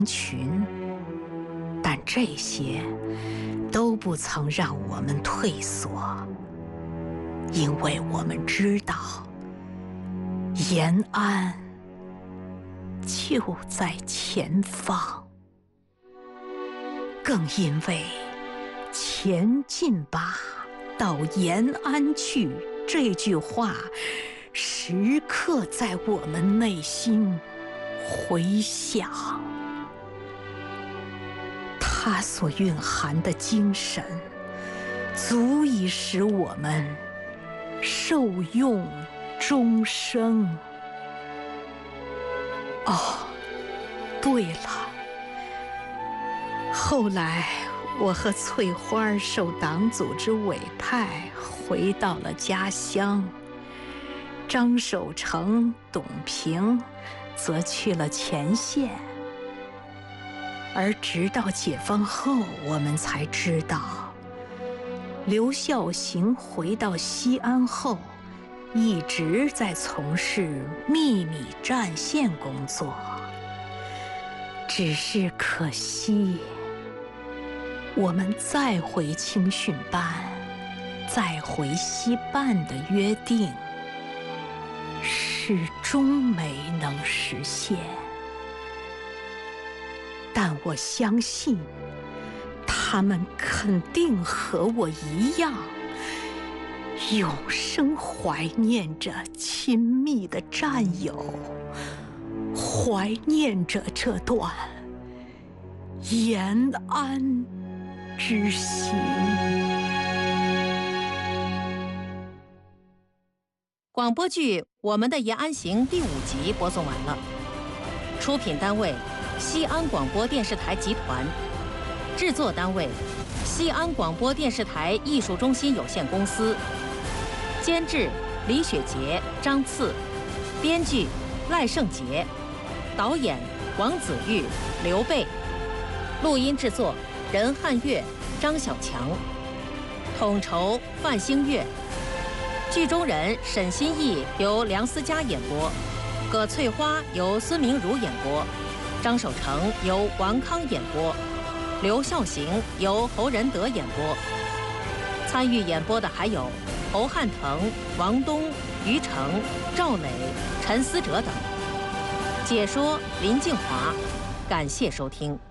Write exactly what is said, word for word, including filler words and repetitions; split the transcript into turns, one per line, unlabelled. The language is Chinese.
群，但这些都不曾让我们退缩，因为我们知道延安就在前方，更因为前进吧，到延安去这句话时刻在我们内心回响，它所蕴含的精神足以使我们受用终生。哦，对了，后来我和翠花受党组织委派回到了家乡，张守成、董平则去了前线。而直到解放后，我们才知道，刘孝行回到西安后，一直在从事秘密战线工作。只是可惜，我们再回青训班、再回西办的约定，始终没能实现。但我相信，他们肯定和我一样，永生怀念着亲密的战友，怀念着这段延安之行。
广播剧《我们的延安行》第五集播送完了，出品单位西安广播电视台集团，制作单位西安广播电视台艺术中心有限公司，监制李雪洁、张次，编剧赖胜杰，导演王子玉、刘备，录音制作任汉月、张小强，统筹范星月，剧中人沈心义由梁思佳演播，葛翠花由孙明儒演播，张守成由王康演播，刘孝行由侯仁德演播。参与演播的还有侯汉腾、王东、于成、赵磊、陈思哲等。解说林静华，感谢收听。